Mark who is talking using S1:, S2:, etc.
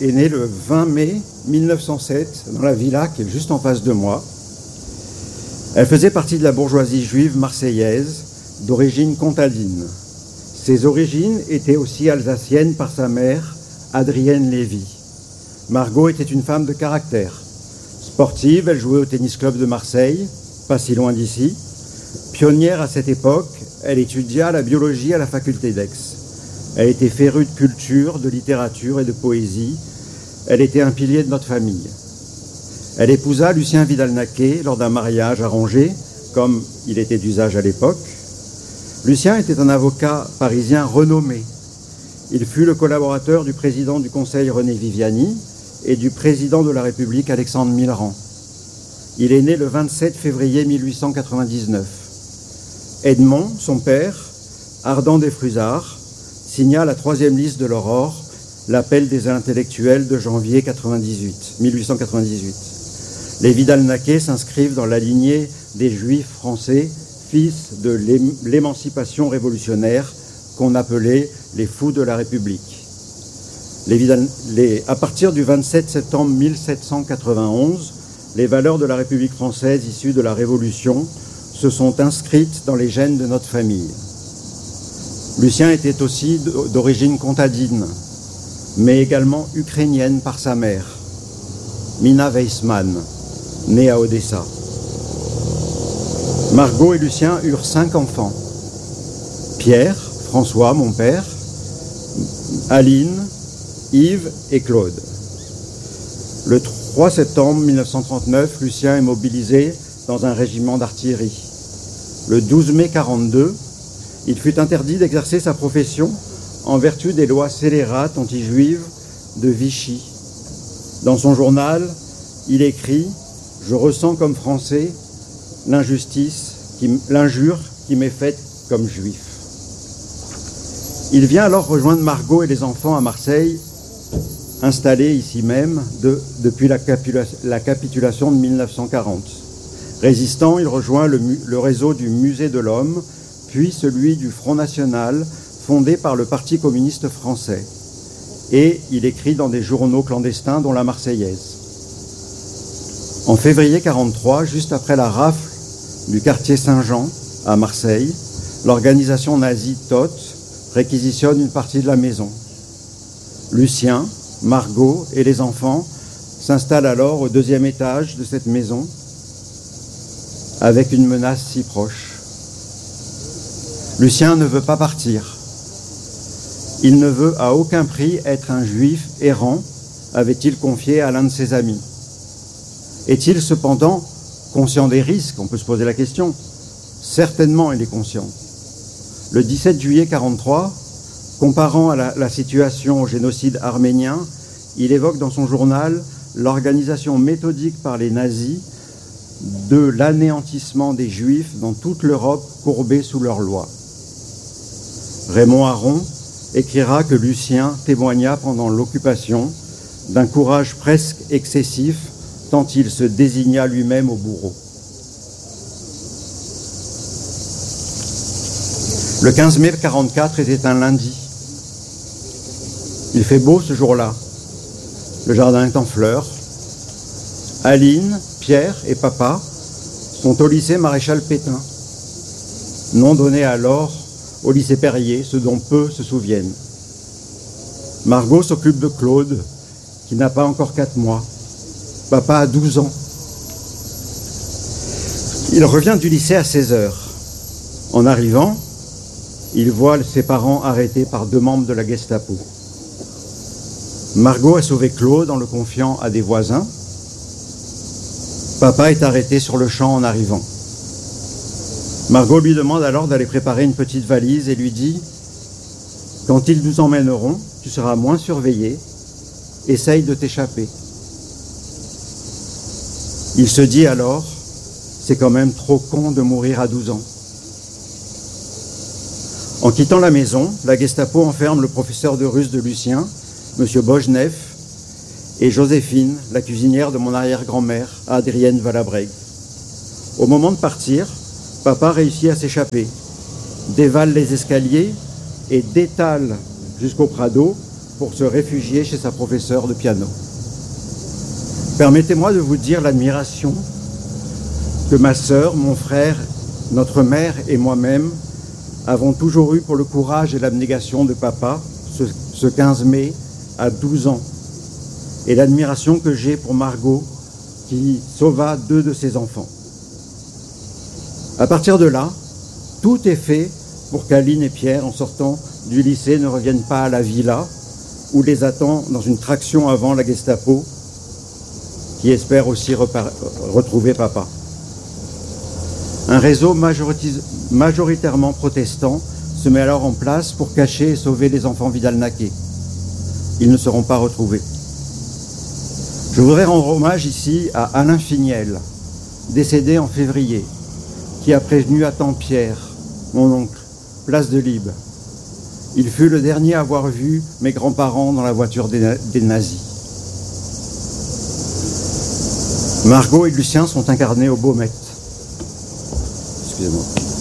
S1: est née le 20 mai 1907 dans la villa qui est juste en face de moi. Elle faisait partie de la bourgeoisie juive marseillaise d'origine comtadine. Ses origines étaient aussi alsaciennes par sa mère, Adrienne Lévy. Margot était une femme de caractère. Sportive, elle jouait au tennis club de Marseille, pas si loin d'ici. Pionnière à cette époque, elle étudia la biologie à la faculté d'Aix. Elle était férue de culture, de littérature et de poésie. Elle était un pilier de notre famille. Elle épousa Lucien Vidal-Naquet lors d'un mariage arrangé, comme il était d'usage à l'époque. Lucien était un avocat parisien renommé. Il fut le collaborateur du président du Conseil René Viviani et du président de la République Alexandre Millerand. Il est né le 27 février 1899. Edmond, son père, ardent des Frusards, signa la 3e liste de l'Aurore, l'appel des intellectuels de janvier 1898. Les Vidal-Naquet s'inscrivent dans la lignée des Juifs français, fils de l'émancipation révolutionnaire qu'on appelait les fous de la République. À partir du 27 septembre 1791, les valeurs de la République française issues de la Révolution se sont inscrites dans les gènes de notre famille. Lucien était aussi d'origine comtadine, mais également ukrainienne par sa mère, Mina Weissman, née à Odessa. Margot et Lucien eurent 5 enfants. Pierre, François, mon père, Aline, Yves et Claude. Le 3 septembre 1939, Lucien est mobilisé dans un régiment d'artillerie. Le 12 mai 1942, il fut interdit d'exercer sa profession en vertu des lois scélérates anti-juives de Vichy. Dans son journal, il écrit « Je ressens comme Français l'injure qui m'est faite comme juif ». Il vient alors rejoindre Margot et les enfants à Marseille, installés ici même depuis la capitulation de 1940. Résistant, il rejoint le réseau du Musée de l'Homme, puis celui du Front National, fondé par le Parti communiste français. Et il écrit dans des journaux clandestins, dont la Marseillaise. En février 1943, juste après la rafle du quartier Saint-Jean à Marseille, l'organisation nazie TOT réquisitionne une partie de la maison. Lucien, Margot et les enfants s'installent alors au 2e étage de cette maison avec une menace si proche. Lucien ne veut pas partir. Il ne veut à aucun prix être un juif errant, avait-il confié à l'un de ses amis. Est-il cependant conscient des risques? On peut se poser la question. Certainement, il est conscient. Le 17 juillet 1943, comparant à la situation au génocide arménien, il évoque dans son journal l'organisation méthodique par les nazis de l'anéantissement des Juifs dans toute l'Europe courbée sous leurs lois. Raymond Aron écrira que Lucien témoigna pendant l'occupation d'un courage presque excessif tant il se désigna lui-même au bourreau. Le 15 mai 1944 était un lundi. Il fait beau ce jour-là. Le jardin est en fleurs. Aline, Pierre et papa sont au lycée Maréchal Pétain, nom donné alors au lycée Perrier, ce dont peu se souviennent. Margot s'occupe de Claude, qui n'a pas encore 4 mois. Papa a 12 ans. Il revient du lycée à 16h. En arrivant, il voit ses parents arrêtés par 2 membres de la Gestapo. Margot a sauvé Claude en le confiant à des voisins. Papa est arrêté sur le champ en arrivant. Margot lui demande alors d'aller préparer une petite valise et lui dit « Quand ils nous emmèneront, tu seras moins surveillé. Essaye de t'échapper. » Il se dit alors « C'est quand même trop con de mourir à 12 ans. » En quittant la maison, la Gestapo enferme le professeur de russe de Lucien, M. Bojnev, et Joséphine, la cuisinière de mon arrière-grand-mère, Adrienne Valabreg. Au moment de partir, papa réussit à s'échapper, dévale les escaliers et détale jusqu'au Prado pour se réfugier chez sa professeure de piano. Permettez-moi de vous dire l'admiration que ma sœur, mon frère, notre mère et moi-même avons toujours eu pour le courage et l'abnégation de papa ce 15 mai à 12 ans, et l'admiration que j'ai pour Margot qui sauva 2 de ses enfants. À partir de là, tout est fait pour qu'Aline et Pierre, en sortant du lycée, ne reviennent pas à la villa où les attend dans une traction avant la Gestapo qui espère aussi retrouver papa. Un réseau majoritairement protestant se met alors en place pour cacher et sauver les enfants Vidal-Naquet. Ils ne seront pas retrouvés. Je voudrais rendre hommage ici à Alain Finiel, décédé en février, qui a prévenu à temps Pierre, mon oncle, place de Libes. Il fut le dernier à avoir vu mes grands-parents dans la voiture des nazis. Margot et Lucien sont incarnés au Baumette. Excusez-moi.